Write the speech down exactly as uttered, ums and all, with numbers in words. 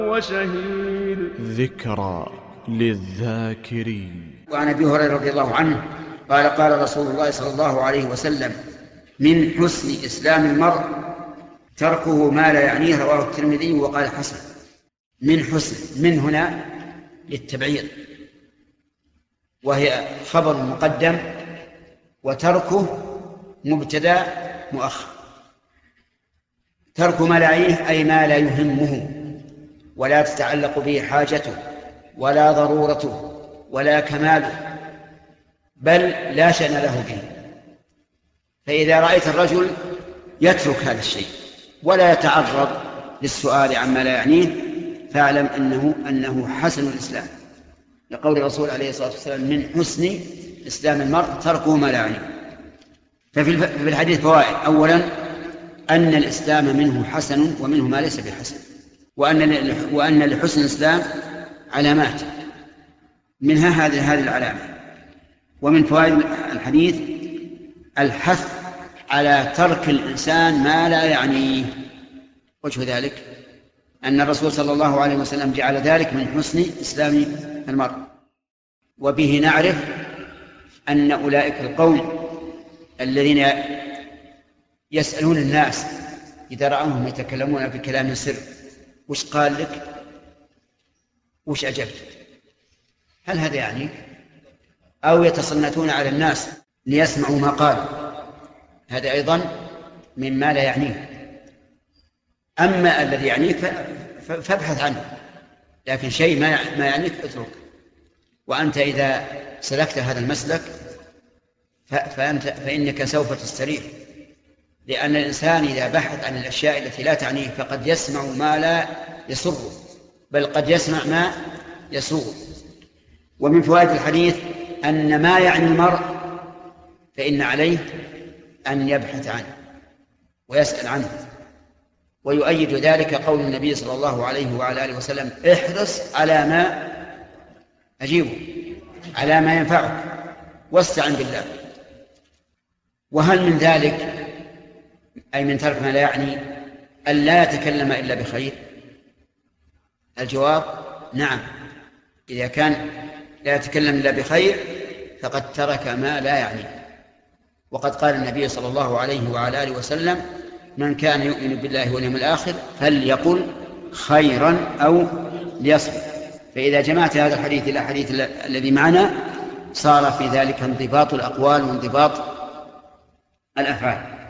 وشهيد. ذكرى للذاكرين. وعن أبي هريرة رضي الله عنه قال قال رسول الله صلى الله عليه وسلم: من حسن إسلام المرء تركه ما لا يعنيه. رواه الترمذي وقال حسن. من حسن، من هنا للتبعيض، وهي خبر مقدم، وتركه مبتدأ مؤخر. ترك ما لا يعنيه أي ما لا يهمه ولا تتعلق به حاجته ولا ضرورته ولا كماله، بل لا شأن له به. فإذا رأيت الرجل يترك هذا الشيء ولا يتعرض للسؤال عما لا يعنيه فاعلم أنه, أنه حسن الإسلام، لقول الرسول عليه الصلاة والسلام: من حسن إسلام المرء تركه ما لا يعنيه. ففي الحديث فوائد: أولا أن الإسلام منه حسن ومنه ما ليس بحسن، وأن وأن لحسن الإسلام علامات، منها هذه هذه العلامة. ومن فوائد الحديث الحث على ترك الإنسان ما لا يعنيه. وجه ذلك أن الرسول صلى الله عليه وسلم جعل ذلك من حسن إسلام المرء. وبه نعرف أن أولئك القوم الذين يسألون الناس إذا رأوهم يتكلمون بكلام سر: وش قال لك؟ وش أجبت؟ هل هذا يعني؟ أو يتصنتون على الناس ليسمعوا ما قال، هذا أيضا مما لا يعنيه. أما الذي يعنيك فابحث عنه، لكن شيء ما يعنيك اترك. وأنت إذا سلكت هذا المسلك فأنت فإنك سوف تستريح، لأن الإنسان إذا بحث عن الأشياء التي لا تعنيه فقد يسمع ما لا يسره، بل قد يسمع ما يسوء. ومن فوائد الحديث أن ما يعني المرء فإن عليه أن يبحث عنه ويسأل عنه. ويؤيد ذلك قول النبي صلى الله عليه وعلى آله وسلم: احرص على ما أجيبه، على ما ينفعك، واستعن بالله. وهل من ذلك أي من ترك ما لا يعني أن لا يتكلم إلا بخير؟ الجواب نعم، إذا كان لا يتكلم إلا بخير فقد ترك ما لا يعني. وقد قال النبي صلى الله عليه وعلى آله وسلم: من كان يؤمن بالله واليوم الآخر فليقل خيرا أو ليصمت. فإذا جمعت هذا الحديث إلى الحديث الذي معنا صار في ذلك انضباط الأقوال وانضباط الأفعال.